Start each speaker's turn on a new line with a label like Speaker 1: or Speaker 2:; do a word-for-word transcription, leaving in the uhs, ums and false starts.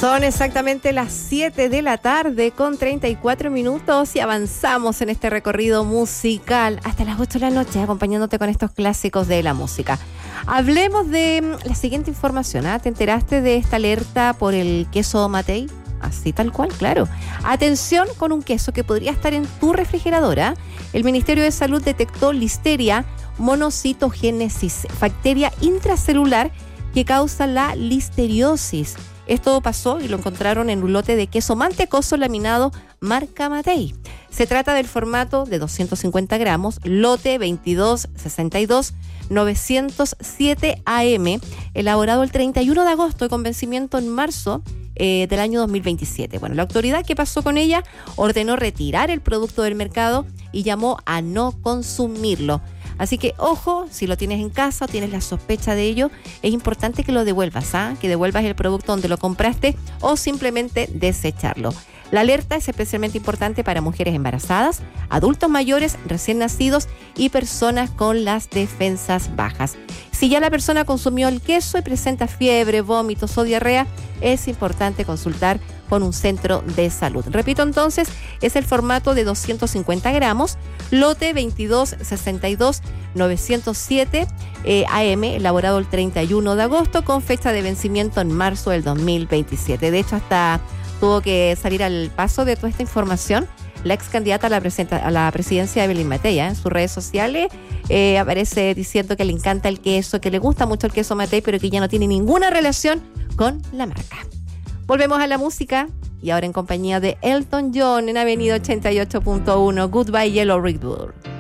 Speaker 1: Son exactamente las siete de la tarde con treinta y cuatro minutos y avanzamos en este recorrido musical hasta las ocho de la noche, acompañándote con estos clásicos de la música. Hablemos de la siguiente información. ¿eh? ¿Te enteraste de esta alerta por el queso Matei? Así tal cual, claro. Atención con un queso que podría estar en tu refrigeradora. El Ministerio de Salud detectó Listeria monocitogénesis, bacteria intracelular que causa la listeriosis. Esto pasó y lo encontraron en un lote de queso mantecoso laminado marca Matei. Se trata del formato de doscientos cincuenta gramos, lote veintidós sesenta y dos novecientos siete A M, elaborado el treinta y uno de agosto y con vencimiento en marzo eh, del año dos mil veintisiete. Bueno, la autoridad, ¿qué pasó con ella? Ordenó retirar el producto del mercado y llamó a no consumirlo. Así que, ojo, si lo tienes en casa o tienes la sospecha de ello, es importante que lo devuelvas, ¿ah? Que devuelvas el producto donde lo compraste o simplemente desecharlo. La alerta es especialmente importante para mujeres embarazadas, adultos mayores, recién nacidos y personas con las defensas bajas. Si ya la persona consumió el queso y presenta fiebre, vómitos o diarrea, es importante consultar con un centro de salud. Repito entonces, es el formato de doscientos cincuenta gramos, lote veintidós sesenta y dos novecientos siete eh, A M, elaborado el treinta y uno de agosto con fecha de vencimiento en marzo del dos mil veintisiete. De hecho, hasta tuvo que salir al paso de toda esta información la ex candidata a la, presenta, a la presidencia, Evelyn Matei. ¿eh? En sus redes sociales eh, aparece diciendo que le encanta el queso, que le gusta mucho el queso Matei, pero que ya no tiene ninguna relación con la marca. Volvemos a la música y ahora en compañía de Elton John en Avenida ochenta y ocho punto uno, Goodbye Yellow Brick Road.